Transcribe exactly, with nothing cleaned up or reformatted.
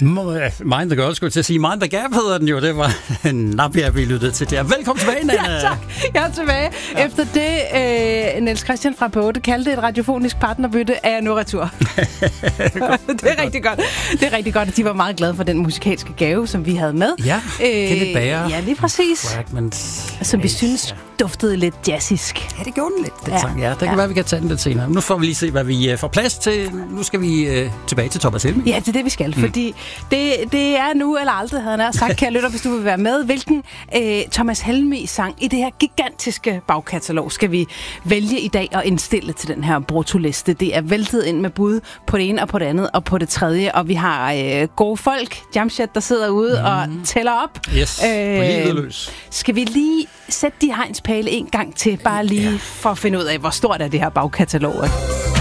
Mind the Girl, skulle jeg til at sige. Mind the Gap hedder den jo. Det var Nappia, vi lyttede til der. Velkommen tilbage, Nanna. Ja, tak. Jeg er tilbage. Ja. Efter det, øh, Niels Christian fra Både kaldte et radiofonisk partnerbytte, er jeg nu retur. Det er rigtig godt. Det er rigtig godt, at de var meget glade for den musikalske gave, som vi havde med. Ja, øh, Kenneth Bager. Ja, lige præcis. Fragments. Som vi synes duftede lidt jazzisk. Ja, det gjorde den lidt. Det ja. sang. Ja, det kan ja. være, vi kan tage den lidt senere. Nu får vi lige se, hvad vi uh, får plads til. Nu skal vi uh, tilbage til Thomas Helmig. Ja, det er det, vi skal. Mm. Fordi det, det er nu eller aldrig, havde han sagt, kære lytter, hvis du vil være med. Hvilken øh, Thomas Helmig sang i det her gigantiske bagkatalog skal vi vælge i dag og indstille til den her brutoliste. Det er væltet ind med bud på det ene og på det andet og på det tredje. Og vi har øh, gode folk, Jamshed, der sidder ude mm. og tæller op. Yes, øh, på livet løs. Skal vi lige sætte de hegnspæle en gang til, bare lige ja. for at finde ud af, hvor stort er det her bagkatalog.